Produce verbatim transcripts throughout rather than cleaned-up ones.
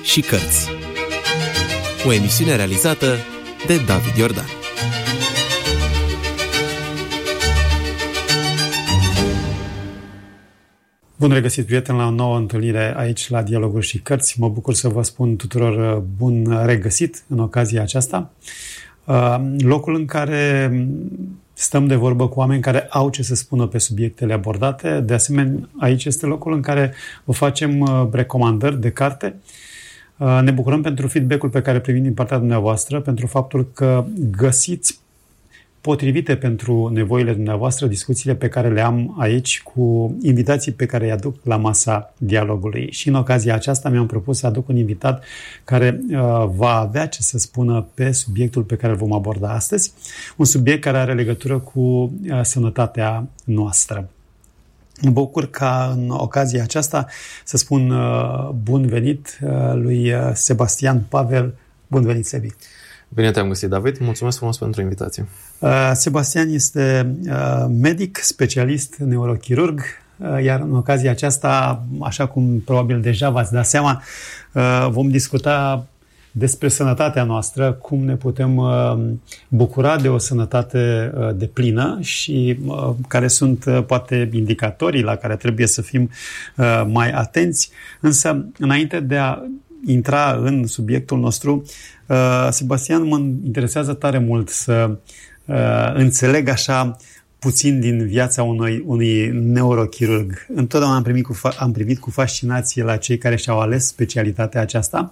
și cărți. O emisiune realizată de David Iordan. Bun regăsit, prieteni, la o nouă întâlnire aici la Dialoguri și Cărți. Mă bucur să vă spun tuturor bun regăsit în ocazia aceasta. Locul în care stăm de vorbă cu oameni care au ce să spună pe subiectele abordate. De asemenea, aici este locul în care vă facem recomandări de carte. Ne bucurăm pentru feedback-ul pe care primim din partea dumneavoastră, pentru faptul că găsiți potrivite pentru nevoile dumneavoastră discuțiile pe care le am aici cu invitații pe care îi aduc la masa dialogului. Și în ocazia aceasta mi-am propus să aduc un invitat care uh, va avea ce să spună pe subiectul pe care îl vom aborda astăzi, un subiect care are legătură cu uh, sănătatea noastră. Mă bucur ca în ocazia aceasta să spun uh, bun venit uh, lui uh, Sebastian Pavel. Bun venit, Sebi! Bine te-am găsit, David. Mulțumesc frumos pentru invitație. Uh, Sebastian este uh, medic, specialist, neurochirurg, uh, iar în ocazia aceasta, așa cum probabil deja v-ați dat seama, uh, vom discuta despre sănătatea noastră, cum ne putem uh, bucura de o sănătate uh, deplină și uh, care sunt uh, poate indicatorii la care trebuie să fim uh, mai atenți. Însă, înainte de a intra în subiectul nostru, uh, Sebastian, mă interesează tare mult să uh, înțeleg așa puțin din viața unui, unui neurochirurg. Întotdeauna am, primit cu fa- am privit cu fascinație la cei care și-au ales specialitatea aceasta,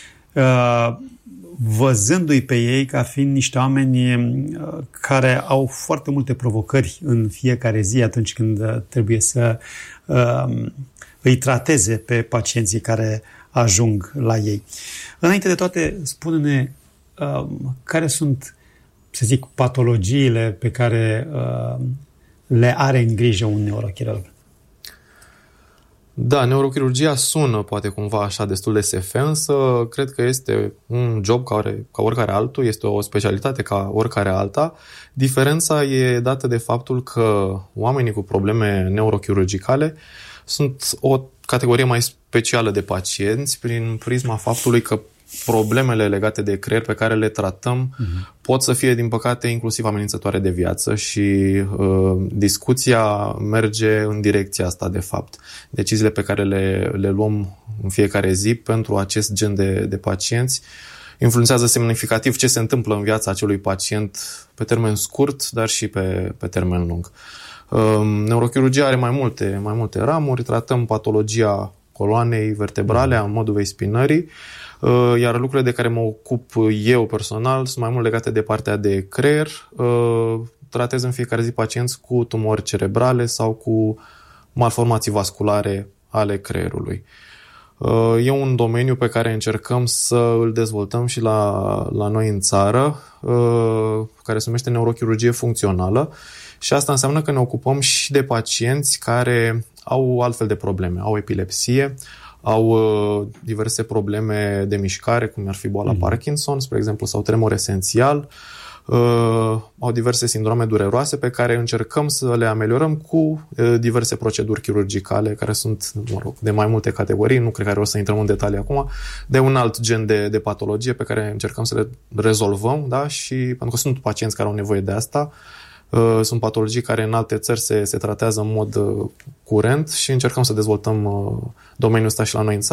uh, văzându-i pe ei ca fiind niște oameni uh, care au foarte multe provocări în fiecare zi atunci când uh, trebuie să uh, îi trateze pe pacienții care ajung la ei. Înainte de toate, spune-ne uh, care sunt, să zic, patologiile pe care uh, le are în grijă un neurochirurg. Da, neurochirurgia sună poate cumva așa destul de S F, însă cred că este un job care, ca oricare altul, este o specialitate ca oricare alta. Diferența e dată de faptul că oamenii cu probleme neurochirurgicale sunt o categorie mai specială de pacienți prin prisma faptului că problemele legate de creier pe care le tratăm uh-huh. pot să fie, din păcate, inclusiv amenințătoare de viață și uh, discuția merge în direcția asta, de fapt. Deciziile pe care le, le luăm în fiecare zi pentru acest gen de, de pacienți influențează semnificativ ce se întâmplă în viața acelui pacient pe termen scurt, dar și pe, pe termen lung. Uh, neurochirurgia are mai multe, mai multe ramuri, tratăm patologia coloanei vertebrale, a modului spinării, iar lucrurile de care mă ocup eu personal sunt mai mult legate de partea de creier. Tratez în fiecare zi pacienți cu tumori cerebrale sau cu malformații vasculare ale creierului. E un domeniu pe care încercăm să îl dezvoltăm și la, la noi în țară, care se numește neurochirurgie funcțională, și asta înseamnă că ne ocupăm și de pacienți care au altfel de probleme, au epilepsie, au uh, diverse probleme de mișcare, cum ar fi boala mm. Parkinson, spre exemplu, sau tremur esențial, uh, au diverse sindrome dureroase pe care încercăm să le ameliorăm cu uh, diverse proceduri chirurgicale, care sunt, mă rog, de mai multe categorii, nu cred că o să intrăm în detalii acum, de un alt gen de, de patologie pe care încercăm să le rezolvăm, da? Și pentru că sunt pacienți care au nevoie de asta. Sunt patologii care în alte țări se, se tratează în mod curent și încercăm să dezvoltăm domeniul ăsta și la noi în țară.